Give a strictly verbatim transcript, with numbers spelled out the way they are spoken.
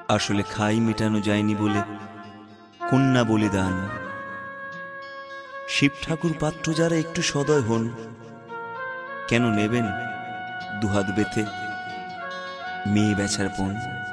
আসলে খাই মেটানো যায়নি বলে কন্যা বলিদান। শিব ঠাকুর পাত্র যারা একটু সদয় হন, কেন নেবেন দুহাত বেঁধে মেয়ে বেচার পণ।